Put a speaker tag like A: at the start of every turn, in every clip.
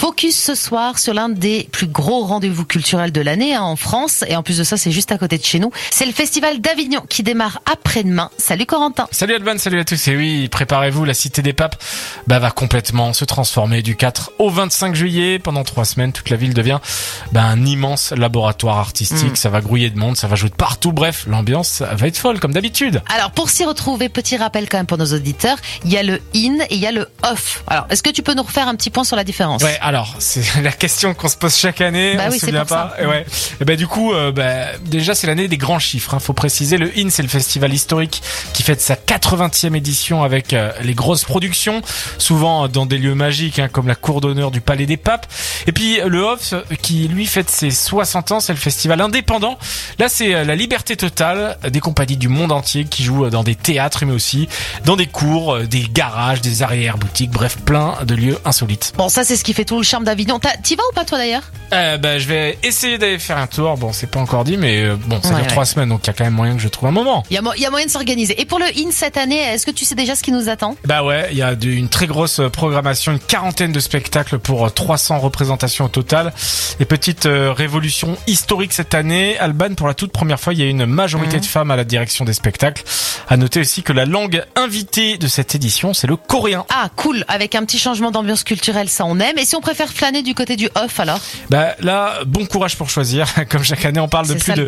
A: Focus ce soir sur l'un des plus gros rendez-vous culturels de l'année en France. Et en plus de ça, c'est juste à côté de chez nous. C'est le Festival d'Avignon qui démarre après-demain. Salut Corentin.
B: Salut Alban, salut à tous. Et oui, préparez-vous, la Cité des Papes va complètement se transformer du 4 au 25 juillet. Pendant 3 semaines, toute la ville devient un immense laboratoire artistique. Ça va grouiller de monde, ça va jouer de partout. Bref, l'ambiance va être folle comme d'habitude.
A: Alors pour s'y retrouver, petit rappel quand même pour nos auditeurs, il y a le in et il y a le off. Alors est-ce que tu peux nous refaire un petit point sur la différence?
B: Ouais, alors c'est la question qu'on se pose chaque année.
A: Bah
B: on
A: oui,
B: se
A: c'est
B: souvient
A: pour
B: pas.
A: ça.
B: Et ouais. Et du coup, déjà c'est l'année des grands chiffres. Faut préciser, le IN c'est le festival historique qui fête sa 80e édition avec les grosses productions, souvent dans des lieux magiques comme la cour d'honneur du Palais des Papes. Et puis le off qui lui fête ses 60 ans, c'est le festival indépendant. Là c'est la liberté totale des compagnies du monde entier qui jouent dans des théâtres mais aussi dans des cours, des garages, des arrière-boutiques, bref plein de lieux insolites.
A: Bon, ça c'est ce qui fait tout le charme d'Avignon. T'y vas ou pas toi d'ailleurs?
B: Je vais essayer d'aller faire un tour. Bon, c'est pas encore dit, mais ça dure 3 semaines, donc il y a quand même moyen que je trouve un moment.
A: Il y a moyen de s'organiser. Et pour le IN cette année, est-ce que tu sais déjà ce qui nous attend?
B: Il y a une très grosse programmation, une quarantaine de spectacles pour 300 représentations au total. Et petite révolution historique cette année, Alban, pour la toute première fois, il y a une majorité de femmes à la direction des spectacles. À noter aussi que la langue invitée de cette édition, c'est le coréen.
A: Ah, cool, avec un petit changement d'ambiance culturelle, ça on aime. Et si on préfère flâner du côté du off alors?
B: Là, bon courage pour choisir. Comme chaque année, on parle de plus de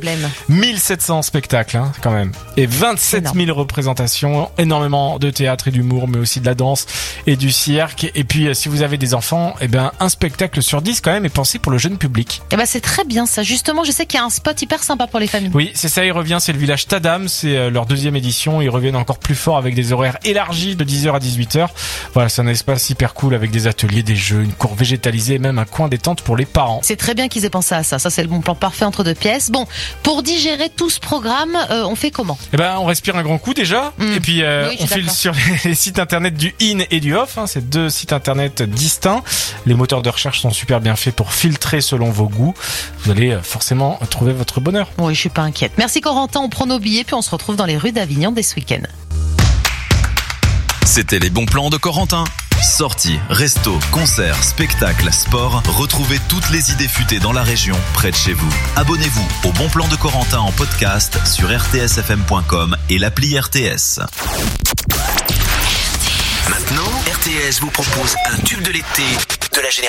B: 1700 spectacles, quand même. Et 27 000 représentations, énormément de théâtre et d'humour, mais aussi de la danse et du cirque. Et puis, si vous avez des enfants, un spectacle sur 10 quand même est pensé pour le jeune public.
A: C'est très bien ça. Justement, je sais qu'il y a un spot hyper sympa pour les familles.
B: Oui, c'est ça, il revient, c'est le village Tadam, c'est leur 2e édition. Ils reviennent encore plus fort avec des horaires élargis de 10h à 18h. Voilà, c'est un espace hyper cool avec des ateliers, des jeux, une cour végétalisée, même un coin détente pour les parents.
A: C'est très bien qu'ils aient pensé à ça. Ça, c'est le bon plan parfait entre 2 pièces. Bon, pour digérer tout ce programme, on fait comment?
B: On respire un grand coup déjà. Et puis, on file sur les sites internet du IN et du OFF. C'est 2 sites internet distincts. Les moteurs de recherche sont super bien faits pour filtrer selon vos goûts. Vous allez forcément trouver votre bonheur.
A: Oui, je suis pas inquiète. Merci Corentin. On prend nos billets puis on se retrouve dans les rues d'Avignon dès ce week-end.
C: C'était les bons plans de Corentin. Sorties, restos, concerts, spectacles, sport. Retrouvez toutes les idées futées dans la région, près de chez vous. Abonnez-vous au Bon Plan de Corentin en podcast sur rtsfm.com et l'appli RTS.
D: Maintenant, RTS vous propose un tube de l'été de la génération.